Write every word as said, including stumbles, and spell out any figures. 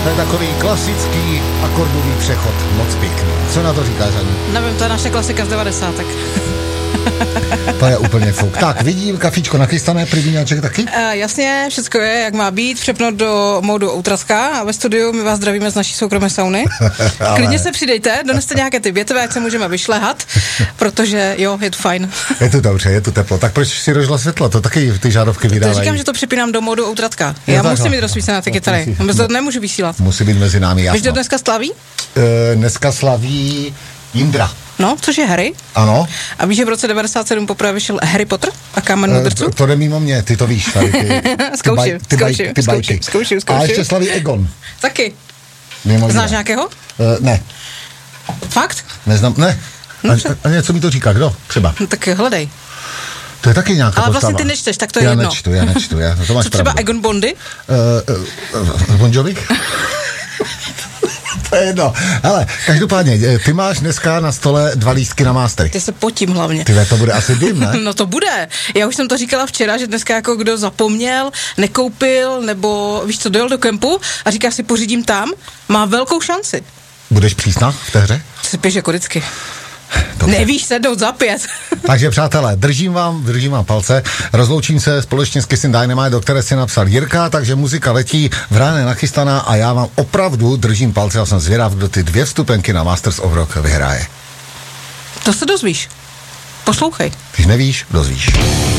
To je takový klasický akordový přechod, moc pěkný. Co na to říkáš, Ani? Nevím, to je naše klasika z devadesátek. To je úplně fuk. Tak, vidím kafíčko nachystané, prývíňáček taky? Uh, jasně, všecko je, jak má být, přepnout do módu Outraska a ve studiu my vás zdravíme z naší soukromé sauny. Ale... Klidně se přidejte, doneste nějaké ty větve, jak se můžeme vyšlehat, protože jo, je to fajn. Je to dobře, je to teplo. Tak proč si rozžila světlo? To taky ty žárovky vydávají. To říkám, že to přepínám do módu Outraska. Já no, musím mít rozsvícené ty kytary. To nemůžu vysílat. Musí být mezi námi, jasno. Víš, kdo dneska slaví? Uh, dneska slaví Jindra. No, což je Harry. Ano. A víš, že v roce devadesát sedm poprvé vyšel Harry Potter a Kámen mudrců? To, to jde mimo mě, ty to víš. Tady ty, zkouším, ty, baj, zkouším, ty zkouším, zkouším, zkouším. A ještě slaví Egon. Taky. Mimo Znáš mě. nějakého? Uh, ne. Fakt? Neznám, ne. A, a něco mi to říká, kdo? Třeba. No, tak hledej. To je taky nějaká Ale postava. vlastně ty nečteš, tak to je já jedno. Já nečtu, já nečtu, já, to máš Co třeba pravdu. Egon Bondy? Uh, uh, Bon Jovi? To je jedno. Hele, každopádně, ty máš dneska na stole dva lístky na Mastery. Ty se potím hlavně. Ty to bude asi dym, ne? No to bude. Já už jsem to říkala včera, že dneska jako kdo zapomněl, nekoupil, nebo víš co, dojel do kempu a říká si pořídím tam, má velkou šanci. Budeš přísná v té hře? Ty pěš jako vždycky. Dobře. Nevíš sednout za pět. Takže přátelé, držím vám, držím vám palce, rozloučím se společně s Kissing Dynamite, do které si napsal Jirka, takže muzika letí, v ráne nachystaná a já vám opravdu držím palce a jsem zvědav, kdo ty dvě vstupenky na Masters of Rock vyhraje. To se dozvíš. Poslouchej. Když nevíš, dozvíš.